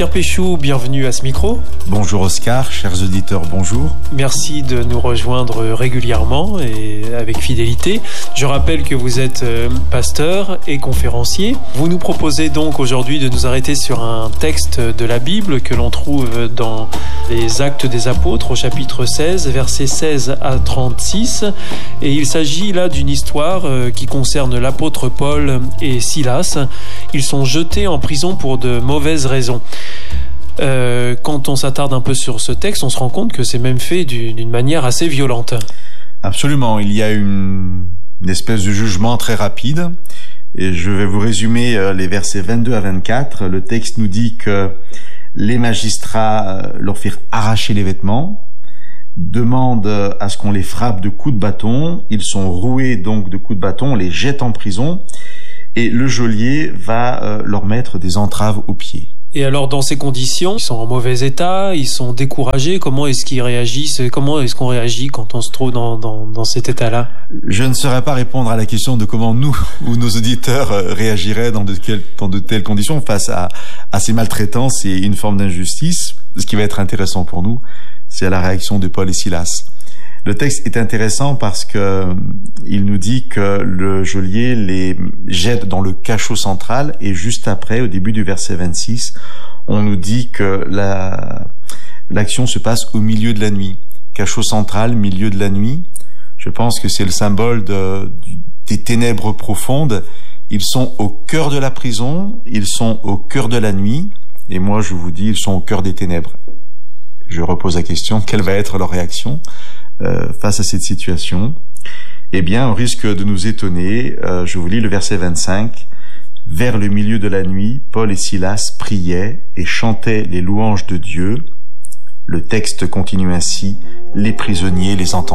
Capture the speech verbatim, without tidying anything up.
Pierre Péchou, bienvenue à ce micro. Bonjour Oscar, chers auditeurs, bonjour. Merci de nous rejoindre régulièrement et avec fidélité. Je rappelle que vous êtes pasteur et conférencier. Vous nous proposez donc aujourd'hui de nous arrêter sur un texte de la Bible que l'on trouve dans les Actes des Apôtres au chapitre seize, versets seize à trente-six. Et il s'agit là d'une histoire qui concerne l'apôtre Paul et Silas. Ils sont jetés en prison pour de mauvaises raisons. Euh, quand on s'attarde un peu sur ce texte, on se rend compte que c'est même fait d'une manière assez violente. Absolument, il y a une, une espèce de jugement très rapide. Et je vais vous résumer les versets vingt-deux à vingt-quatre. Le texte nous dit que les magistrats leur firent arracher les vêtements, demandent à ce qu'on les frappe de coups de bâton. Ils sont roués donc de coups de bâton, on les jette en prison. Et le geôlier va euh, leur mettre des entraves aux pieds. Et alors, dans ces conditions, ils sont en mauvais état, ils sont découragés. Comment est-ce qu'ils réagissent? Comment est-ce qu'on réagit quand on se trouve dans, dans, dans cet état-là? Je ne saurais pas répondre à la question de comment nous ou nos auditeurs réagiraient dans de, quel, dans de telles conditions face à, à ces maltraitances et une forme d'injustice. Ce qui va être intéressant pour nous, c'est la réaction de Paul et Silas. Le texte est intéressant parce que il nous dit que le geôlier les jette dans le cachot central et juste après, au début du verset vingt-six, on nous dit que la, l'action se passe au milieu de la nuit. Cachot central, milieu de la nuit. Je pense que c'est le symbole de, des ténèbres profondes. Ils sont au cœur de la prison, ils sont au cœur de la nuit, et moi je vous dis, ils sont au cœur des ténèbres. Je repose la question, quelle va être leur réaction euh, face à cette situation? Eh bien, on risque de nous étonner. Euh, je vous lis le verset vingt-cinq. « Vers le milieu de la nuit, Paul et Silas priaient et chantaient les louanges de Dieu. » Le texte continue ainsi. « Les prisonniers les entendaient. »